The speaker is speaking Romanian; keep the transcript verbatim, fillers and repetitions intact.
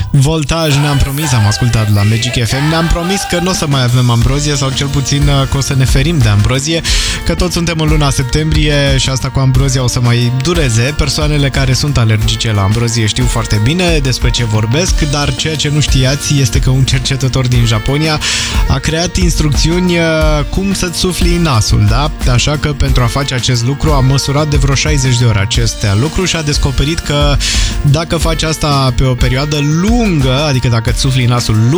Voltaj, ne-am promis, am ascultat la Magic F M, ne-am promis că nu o să mai avem ambrozie sau cel puțin că o să ne ferim de ambrozie, că toți suntem în luna septembrie și asta cu ambrozia o să mai dureze. Persoanele care sunt alergice la ambrozie știu foarte bine despre ce vorbesc, dar ceea ce nu știați este că un cercetător din Japonia a creat instrucțiuni cum să-ți sufli nasul, da? Așa că pentru a face acest lucru a măsurat de vreo șaizeci de ore aceste lucruri și a descoperit că dacă faci asta pe o perioadă lungă, adică dacă îți sufli nasul